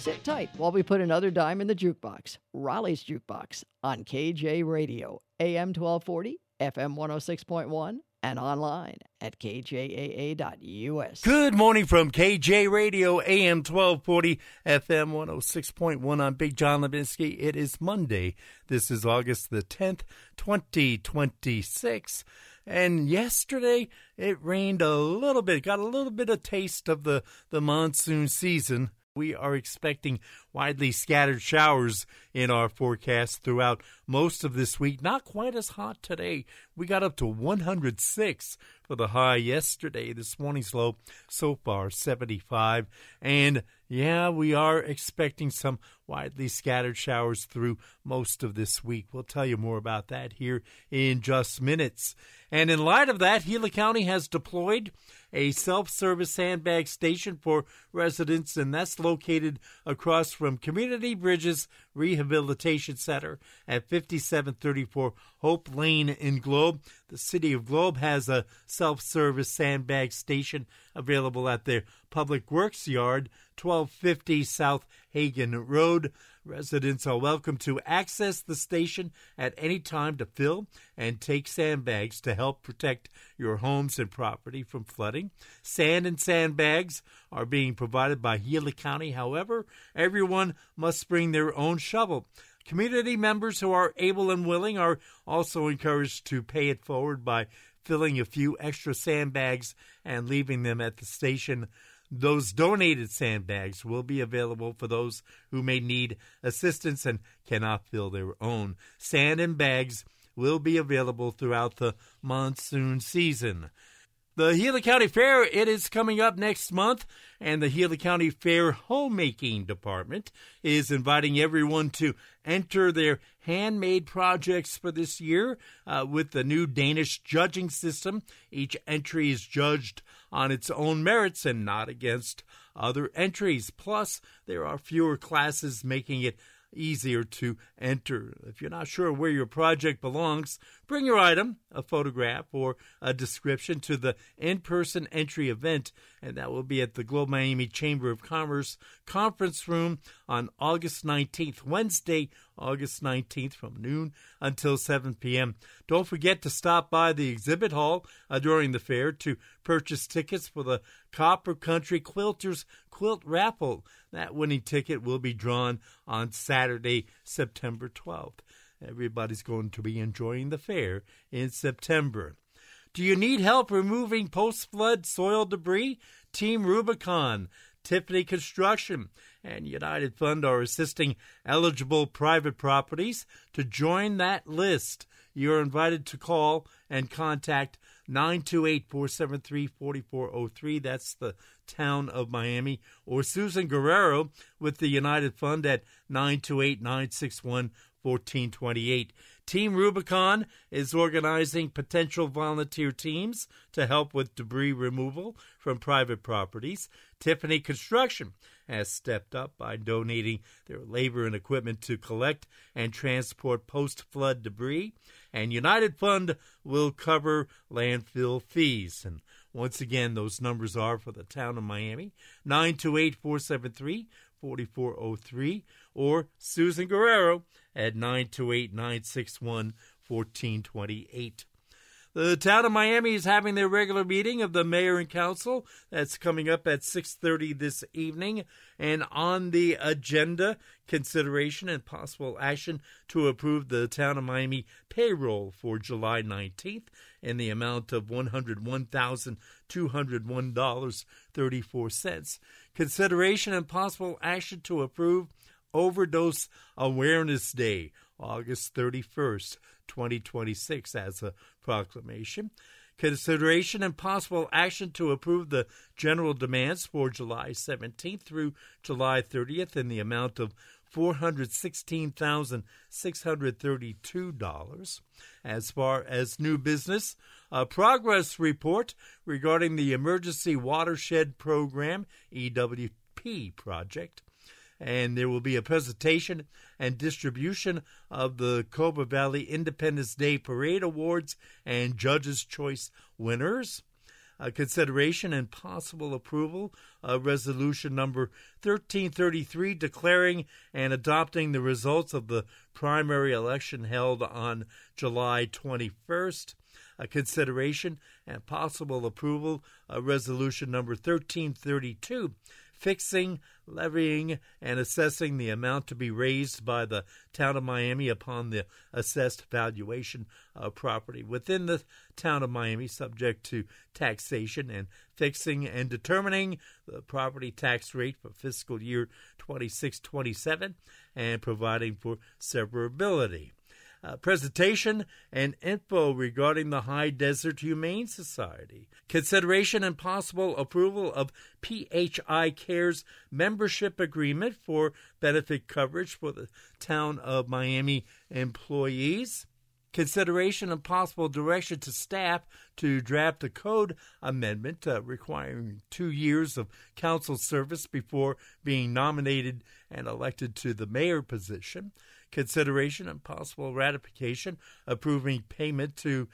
Sit tight while we put another dime in the jukebox. Raleigh's Jukebox on KJ Radio, AM 1240, FM 106.1, and online at kjaa.us. Good morning from KJ Radio, AM 1240, FM 106.1. I'm Big John Levinsky. It is Monday. This is August the 10th, 2026. And yesterday, it rained a little bit, got a little bit of taste of the monsoon season. We are expecting widely scattered showers in our forecast throughout most of this week. Not quite as hot today. We got up to 106 for the high yesterday. This morning's low so far 75. And yeah, we are expecting some widely scattered showers through most of this week. We'll tell you more about that here in just minutes. And in light of that, Gila County has deployed a self-service sandbag station for residents, and that's located across from Community Bridges Rehabilitation Center at 5734 Hope Lane in Globe. The City of Globe has a self-service sandbag station available at their Public Works Yard, 1250 South Hagen Road. Residents are welcome to access the station at any time to fill and take sandbags to help protect your homes and property from flooding. Sand and sandbags are being provided by Gila County. However, everyone must bring their own shovel. Community members who are able and willing are also encouraged to pay it forward by filling a few extra sandbags and leaving them at the station. Those donated sandbags will be available for those who may need assistance and cannot fill their own. Sand and bags will be available throughout the monsoon season. The Gila County Fair, it is coming up next month, and the Gila County Fair Homemaking Department is inviting everyone to enter their handmade projects for this year with the new Danish judging system. Each entry is judged on its own merits and not against other entries. Plus, there are fewer classes, making it easier to enter. If you're not sure where your project belongs, bring your item, a photograph, or a description to the in-person entry event, and that will be at the Globe Miami Chamber of Commerce conference room on August 19th, Wednesday, August 19th from noon until 7 p.m. Don't forget to stop by the exhibit hall during the fair to purchase tickets for the Copper Country Quilters Quilt Raffle. That winning ticket will be drawn on Saturday, September 12th. Everybody's going to be enjoying the fair in September. Do you need help removing post-flood soil debris? Team Rubicon, Tiffany Construction, and United Fund are assisting eligible private properties. To join that list, you're invited to call and contact 928-473-4403. That's the town of Miami. Or Susan Guerrero with the United Fund at 928-961-1428. Team Rubicon is organizing potential volunteer teams to help with debris removal from private properties. Tiffany Construction has stepped up by donating their labor and equipment to collect and transport post-flood debris. And United Fund will cover landfill fees. And once again, those numbers are for the town of Miami, 928-473-4403, or Susan Guerrero at 928-961-1428. The town of Miami is having their regular meeting of the mayor and council. That's coming up at 6:30 this evening. And on the agenda, consideration and possible action to approve the town of Miami payroll for July 19th in the amount of $101,201.34. Consideration and possible action to approve Overdose Awareness Day, August 31st, 2026, as a proclamation. Consideration and possible action to approve the general demands for July 17th through July 30th in the amount of $416,632. As far as new business, a progress report regarding the Emergency Watershed Program, EWP project. And there will be a presentation and distribution of the Cobra Valley Independence Day Parade Awards and Judges' Choice winners. Consideration and possible approval of resolution number 1333 declaring and adopting the results of the primary election held on July 21st. Consideration and possible approval of resolution number 1332 fixing, levying, and assessing the amount to be raised by the town of Miami upon the assessed valuation of property within the town of Miami subject to taxation, and fixing and determining the property tax rate for fiscal year 26-27 and providing for severability. Presentation and info regarding the High Desert Humane Society. Consideration and possible approval of PHI Cares membership agreement for benefit coverage for the town of Miami employees. Consideration and possible direction to staff to draft a code amendment requiring 2 years of council service before being nominated and elected to the mayor position. Consideration and possible ratification approving payment to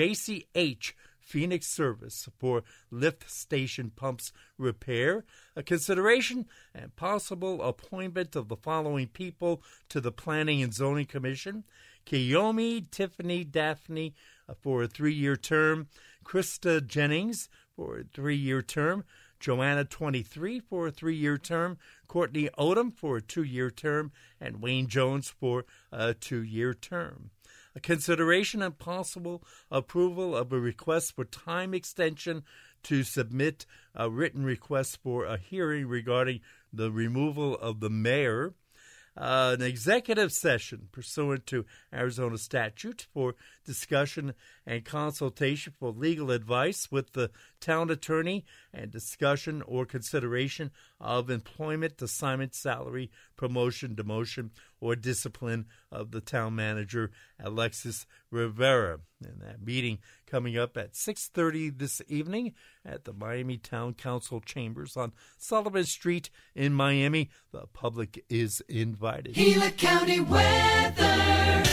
JCH Phoenix Service for lift station pumps repair. A consideration and possible appointment of the following people to the Planning and Zoning Commission: Kiyomi Tiffany Daphne for a 3-year term, Krista Jennings for a 3-year term, Joanna 23 for a 3-year term, Courtney Odom for a 2-year term, and Wayne Jones for a 2-year term. A consideration and possible approval of a request for time extension to submit a written request for a hearing regarding the removal of the mayor. An executive session pursuant to Arizona statute for discussion and consultation for legal advice with the town attorney and discussion or consideration of employment, assignment, salary, promotion, demotion, or discipline of the town manager, Alexis Rivera. And that meeting coming up at 6:30 this evening at the Miami Town Council Chambers on Sullivan Street in Miami. The public is invited. Gila County weather.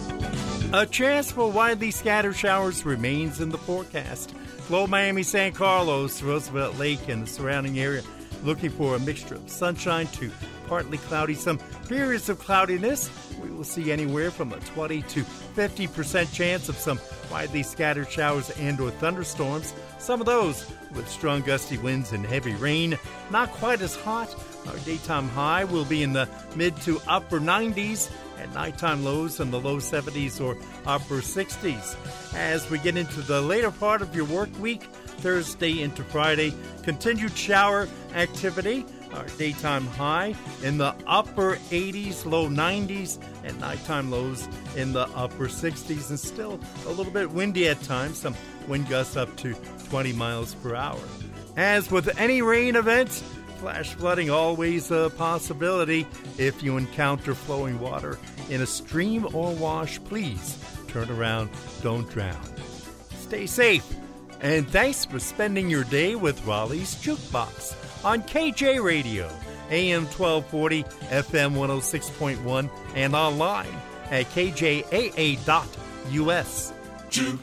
A chance for widely scattered showers remains in the forecast. Low Miami, San Carlos, Roosevelt Lake, and the surrounding area looking for a mixture of sunshine to partly cloudy. Some periods of cloudiness. We will see anywhere from a 20 to 50% chance of some widely scattered showers and or thunderstorms. Some of those with strong gusty winds and heavy rain. Not quite as hot. Our daytime high will be in the mid to upper 90s. At nighttime lows in the low 70s or upper 60s. As we get into the later part of your work week, Thursday into Friday, continued shower activity. Our daytime high in the upper 80s, low 90s, and nighttime lows in the upper 60s, and still a little bit windy at times, some wind gusts up to 20 miles per hour. As with any rain events, flash flooding always a possibility. If you encounter flowing water in a stream or wash, please turn around, don't drown. Stay safe, and thanks for spending your day with Raleigh's Jukebox on KJ Radio, AM 1240, FM 106.1, and online at kjaa.us. Jukebox